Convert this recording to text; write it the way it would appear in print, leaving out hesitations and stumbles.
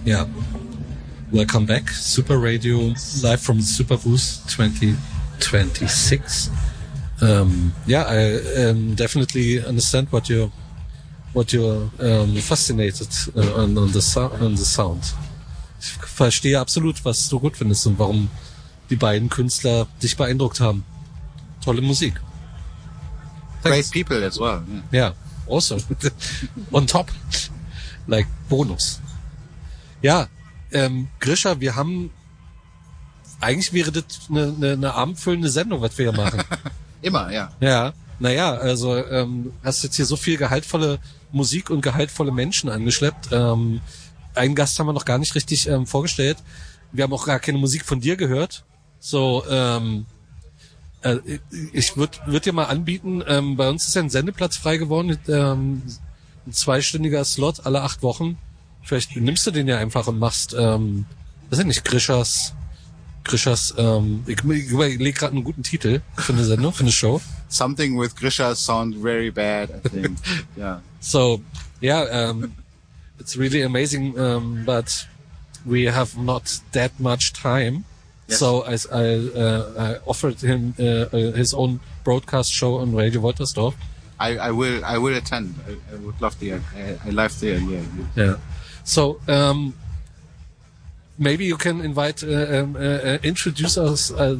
Yeah. Welcome back. Super Radio, live from the Super Booth 2026. I definitely understand what you're fascinated on the sound. Ich verstehe absolut, was du gut findest und warum die beiden Künstler dich beeindruckt haben. Tolle Musik. Great people as well. Yeah, also. On top. Like Bonus. Ja, Grisha, wir haben, eigentlich wäre das eine abendfüllende Sendung, was wir hier machen. Immer, ja. Ja, naja, also hast jetzt hier so viel gehaltvolle Musik und gehaltvolle Menschen angeschleppt. Einen Gast haben wir noch gar nicht richtig vorgestellt. Wir haben auch gar keine Musik von dir gehört. So, ich würd dir mal anbieten, bei uns ist ja ein Sendeplatz frei geworden, ein 2-stündiger Slot alle 8 Wochen. Vielleicht nimmst du den ja einfach und machst, weiß ich nicht, Grishas, ich überlege gerade einen guten Titel für eine Sendung, für eine Show. Something with Grisha sounds very bad, I think. Yeah. So, yeah, it's really amazing, but we have not that much time. Yes. So I offered him his own broadcast show on Radio Woltersdorf. I will attend. I would love to. I love the idea. Yeah. So maybe you can introduce us